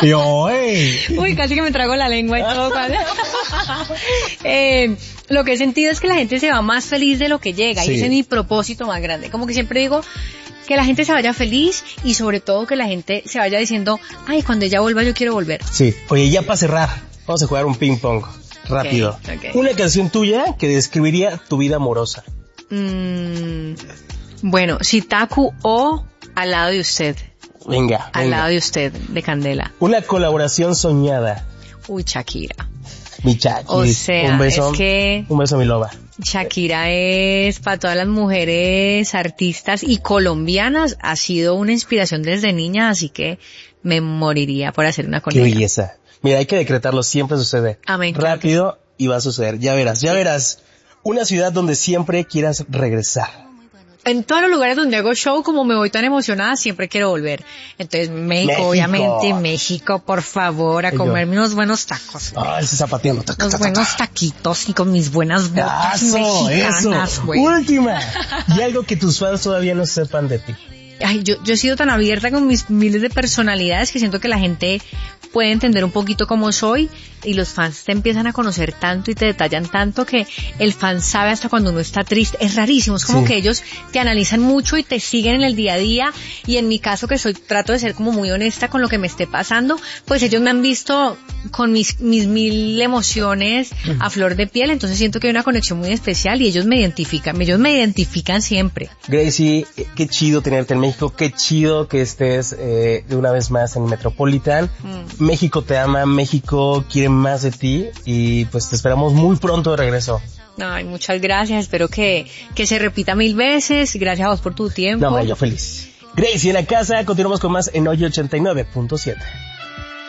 Yo, hey. Uy, casi que me trago la lengua y todo. Lo que he sentido es que la gente se va más feliz de lo que llega, Sí. y ese es mi propósito más grande. Como que siempre digo que la gente se vaya feliz y sobre todo que la gente se vaya diciendo, ay, cuando ella vuelva yo quiero volver. Sí. Oye, ya para cerrar, vamos a jugar un ping pong. Rápido. Ok. Una canción tuya que describiría tu vida amorosa. Bueno, Shitaku o Al lado de usted. Venga. Al lado de usted, de Candela. Una colaboración soñada. Uy, Shakira. Mi Shakira. O sea, un beso, es que un beso, mi loba. Shakira es, para todas las mujeres artistas y colombianas, ha sido una inspiración desde niña, así que me moriría por hacer una con Qué ella. belleza. Mira, hay que decretarlo, siempre sucede. Amén, claro que Rápido y va a suceder. Ya verás, ya verás. Una ciudad donde siempre quieras regresar. En todos los lugares donde hago show, como me voy tan emocionada, siempre quiero volver. Entonces, México, obviamente, México, por favor, a Yo. comerme unos buenos tacos. Ay, ese zapateando. Taca, Unos taca, buenos taca. taquitos y con mis buenas botas mexicanas, Eso. güey. Última. Y algo que tus fans todavía no sepan de ti. Ay, yo he sido tan abierta con mis miles de personalidades que siento que la gente puede entender un poquito cómo soy y los fans te empiezan a conocer tanto y te detallan tanto que el fan sabe hasta cuando uno está triste. Es rarísimo, es como Sí. que ellos te analizan mucho y te siguen en el día a día, y en mi caso que trato de ser como muy honesta con lo que me esté pasando, pues ellos me han visto con mis 1000 emociones a flor de piel, entonces siento que hay una conexión muy especial y ellos me identifican siempre. Gracie, qué chido tenerte en México, qué chido que estés de una vez más en Metropolitan. México te ama, México quiere más de ti y pues te esperamos muy pronto de regreso. Ay, muchas gracias, espero que se repita 1000 veces, gracias a vos por tu tiempo. No, hombre, yo feliz. Gracie en la casa, continuamos con más en Hoy 89.7.